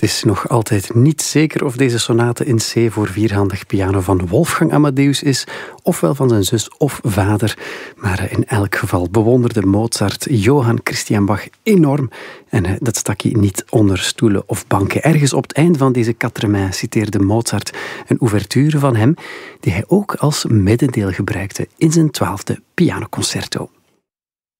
Het is nog altijd niet zeker of deze sonate in C voor vierhandig piano van Wolfgang Amadeus is, ofwel van zijn zus of vader. Maar in elk geval bewonderde Mozart Johann Christian Bach enorm. En dat stak hij niet onder stoelen of banken. Ergens op het einde van deze quatremain citeerde Mozart een ouverture van hem, die hij ook als middendeel gebruikte in zijn 12e pianoconcerto.